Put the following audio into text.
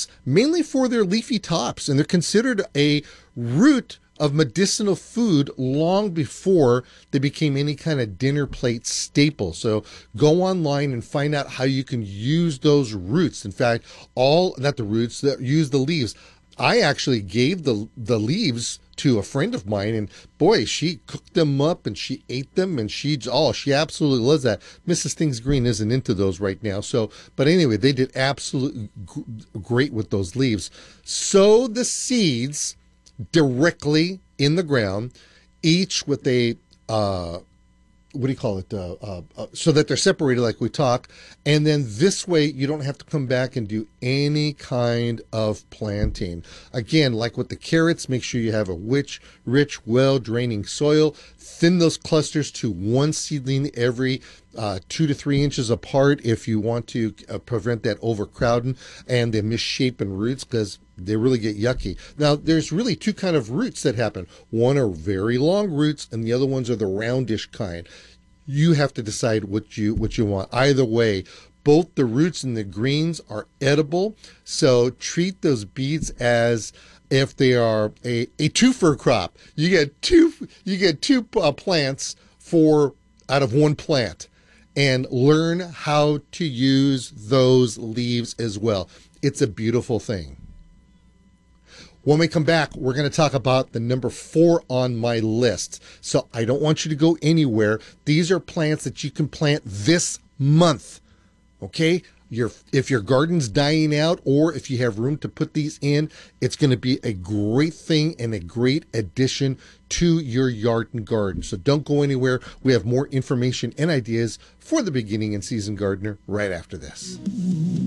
mainly for their leafy tops, and they're considered a root of medicinal food long before they became any kind of dinner plate staple. So go online and find out how you can use those roots. In fact, not the roots, use the leaves. I actually gave the leaves to a friend of mine, and boy, she cooked them up and she ate them, and she absolutely loves that. Mrs. Things Green isn't into those right now. So, but anyway, they did absolutely great with those leaves. Sow the seeds directly in the ground, each with a what do you call it? So that they're separated like we talk. And then this way, you don't have to come back and do any kind of planting. Again, like with the carrots, make sure you have a rich, well-draining soil. Thin those clusters to one seedling every 2 to 3 inches apart if you want to prevent that overcrowding and the misshapen roots, because they really get yucky. Now, there's really two kind of roots that happen. One are very long roots, and the other ones are the roundish kind. You have to decide what you want. Either way, both the roots and the greens are edible. So treat those beets as if they are a twofer crop. You get two plants out of one plant, and learn how to use those leaves as well. It's a beautiful thing. When we come back, we're going to talk about the number 4 on my list. So I don't want you to go anywhere. These are plants that you can plant this month. Okay? If your garden's dying out, or if you have room to put these in, it's going to be a great thing and a great addition to your yard and garden. So don't go anywhere. We have more information and ideas for the beginning and seasoned gardener right after this.